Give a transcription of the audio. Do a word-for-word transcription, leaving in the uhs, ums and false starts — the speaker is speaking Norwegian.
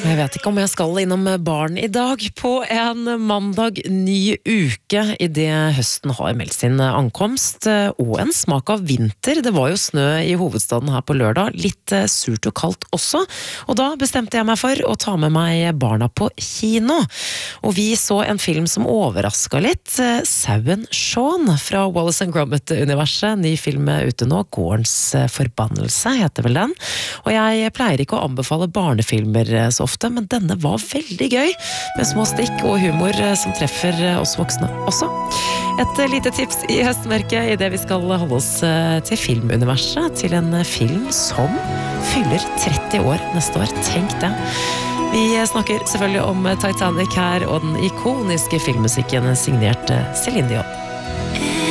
Jeg vet ikke om jeg skal innom barn i dag på en mandag ny uke I det høsten har meldt sin ankomst og en smak av vinter. Det var jo snø I hovedstaden her på lørdag, litt surt og kaldt også, og da bestemte jeg meg for å ta med meg barna på kino. Og vi så en film som overrasket litt, Sauen Shaun fra Wallace and Gromit-universet, ny film ute nå, Gårdens forbannelse heter vel den. Og jeg pleier ikke å anbefale barnefilmer så ofte, men denne var veldig gøy, med små stikk og humor som treffer oss voksne også. Et lite tips I høstmørket I det vi skal holde oss til filmuniverset, til en film som fyller tretti år neste år, tenk det. Vi snakker selvfølgelig om Titanic her, og den ikoniske filmmusikken signert Celine Dion.